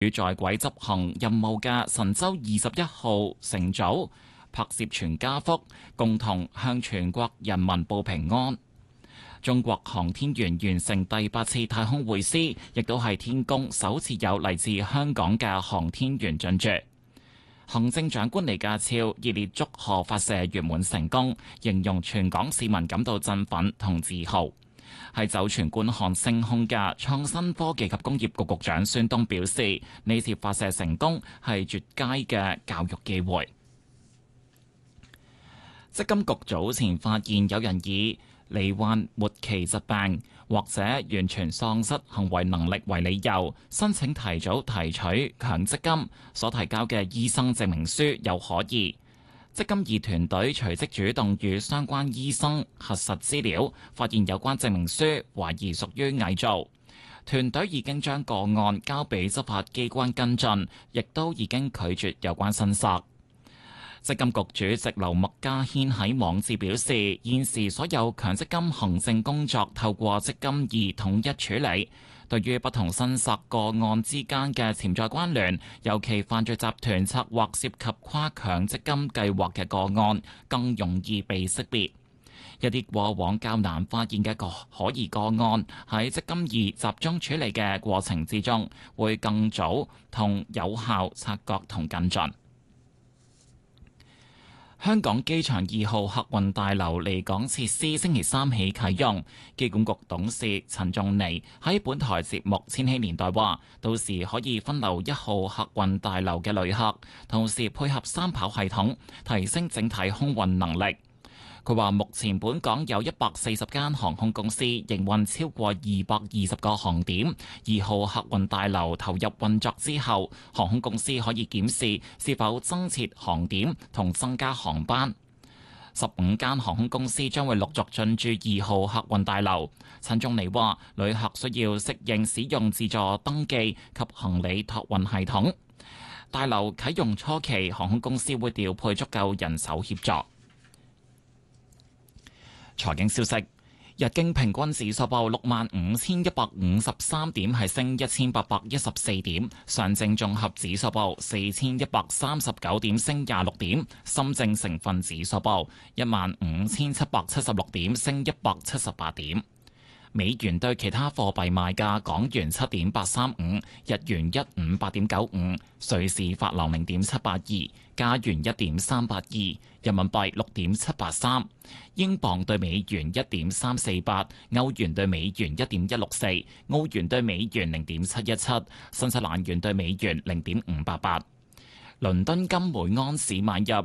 與在軌執行任務嘅神舟21號乘組拍攝全家福，共同向全國人民報平安。中國航天員完成第8次太空會師，亦都係天宮首次有嚟自香港嘅航天員進駐。行政長官李家超熱烈祝賀發射圓滿成功，形容全港市民感到振奮同自豪。係酒泉觀看升空嘅創新科技及工業局局長孫東表示，呢次發射成功係絕佳嘅教育機會。積金局早前發現有人以罹患末期疾病或者完全喪失行為能力為理由，申請提早提取強積金所提交嘅醫生證明書有可疑。積金易團隊隨即主動與相關醫生核實資料，發現有關證明書懷疑屬於偽造。團隊已經將個案交俾執法機關跟進，亦都已經拒絕有關申索。積金局主席劉麥嘉軒喺網誌表示，現時所有強積金行政工作透過積金易統一處理，對於不同申索個案之間嘅潛在關聯，尤其犯罪集團策劃涉及跨強積金計劃嘅個案，更容易被識別。一啲過往較難發現嘅可疑個案，喺積金易集中處理嘅過程之中，會更早同有效察覺同跟進。香港機場2號客運大樓離港設施星期三起啟用，機管局董事陳仲尼喺本台節目《千禧年代》話，到時可以分流1號客運大樓嘅旅客，同時配合三跑系統，提升整體空運能力。佢話：目前本港有140間航空公司營運超過220個航點。2號客運大樓投入運作之後，航空公司可以檢視是否增設航點同增加航班。15間航空公司將會陸續進駐2號客運大樓。陳仲尼話：旅客需要適應使用自助登記及行李託運系統。大樓啟用初期，航空公司會調配足夠人手協助。財經消息，日經平均指數報65,153點，係升1814點；上證綜合指數報4139點，升26點；深證成分指數報15,776點，升178點。美元對其他貨幣賣價：港元7.835，日元158.95，瑞士法郎0.782，加元1.382，人民幣6.783，英鎊對美元1.348，歐元對美元1.164，澳元對美元0.717，新西蘭元對美元0.588。倫敦金每盎司買入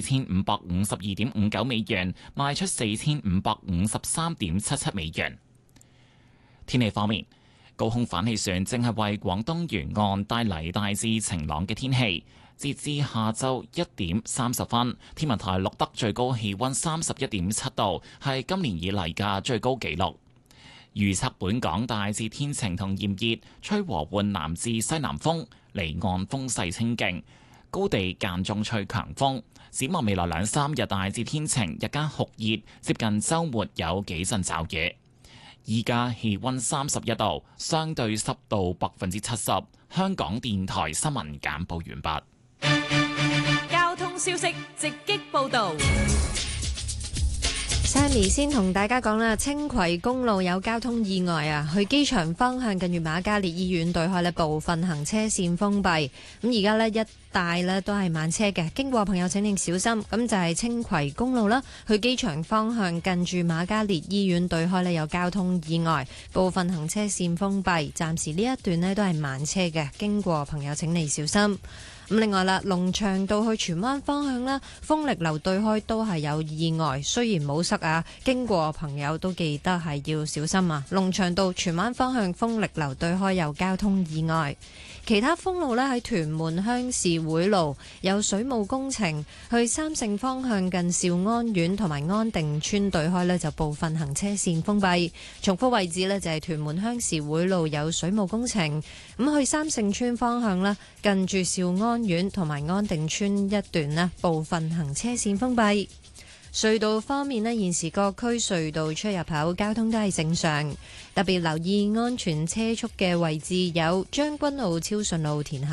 4552.59美元，賣出4553.77美元。天氣方面，高空反氣旋正係為廣東沿岸帶嚟大致晴朗嘅天氣。截至下晝1點30分，天文台錄得最高氣溫31.7度，係今年以嚟嘅最高紀錄。預測本港大致天晴同炎熱，吹和緩南至西南風，離岸風勢清勁，高地間中吹強風。展望未來2-3日大致天晴，日間酷熱，接近週末有幾陣驟雨。依家氣溫31度，相對濕度70%。香港電台新聞簡報完畢。 交通消息直擊報道。 Sammy 先同大家講啦，青葵公路有交通意外啊，去機場方向近住瑪嘉烈醫院對開呢部分行車線封閉。咁而家呢，一帶呢都係慢車嘅，經過朋友請你小心。咁就係青葵公路啦，去機場方向近住瑪嘉烈醫院對開呢有交通意外，部分行車線封閉，暫時呢一段呢都係慢車嘅，經過朋友請你小心。咁另外啦，龍翔道去荃灣方向啦，豐力樓對開都係有意外，雖然冇塞啊，經過朋友都記得係要小心啊。龍翔道荃灣方向豐力樓對開有交通意外。其他封路呢，喺屯門鄉事會路有水務工程，去三聖方向近兆安苑同埋安定村對開呢就部分行車線封閉。重複位置呢，就係屯門鄉事會路有水務工程，咁去三聖村方向呢，近住兆安苑同埋安定村一段呢部分行車線封閉。 隧道方面呢，現時各區隧道出入口交通都係正常，特別留意安全車速嘅位置有將軍澳超順路田